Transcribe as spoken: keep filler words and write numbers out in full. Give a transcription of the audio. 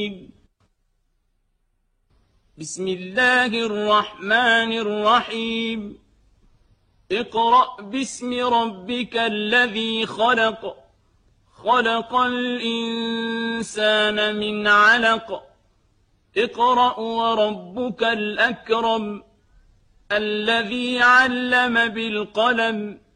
بسم الله الرحمن الرحيم اقرأ باسم ربك الذي خلق خلق الإنسان من علق اقرأ وربك الأكرم الذي علم بالقلم